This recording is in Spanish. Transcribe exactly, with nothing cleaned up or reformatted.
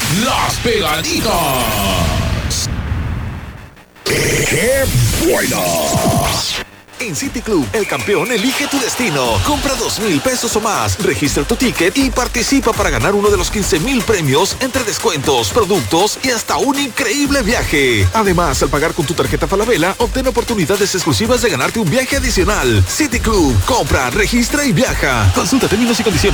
Las Pegaditas. ¡Qué buena! En City Club, el campeón elige tu destino. Compra dos mil pesos o más, registra tu ticket y participa para ganar uno de los quince mil premios entre descuentos, productos y hasta un increíble viaje. Además, al pagar con tu tarjeta Falabella, obtén oportunidades exclusivas de ganarte un viaje adicional. City Club, compra, registra y viaja. Consulta términos y condiciones.